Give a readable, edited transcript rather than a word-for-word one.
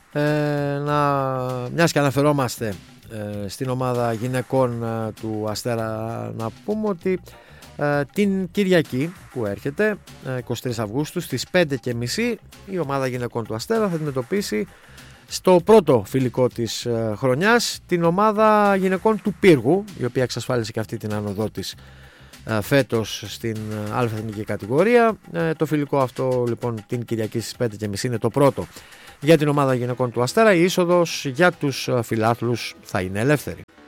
Μιας και αναφερόμαστε στην ομάδα γυναικών του Αστέρα, να πούμε ότι την Κυριακή που έρχεται, 23 Αυγούστου, στις 5:30, η ομάδα γυναικών του Αστέρα θα αντιμετωπίσει στο πρώτο φιλικό της χρονιάς την ομάδα γυναικών του Πύργου, η οποία εξασφάλισε και αυτή την άνοδό της φέτος στην αλφα-εθνική κατηγορία. Το φιλικό αυτό λοιπόν την Κυριακή στις 5:30 είναι το πρώτο για την ομάδα γυναικών του Αστέρα. Η είσοδος για τους φιλάθλους θα είναι ελεύθερη.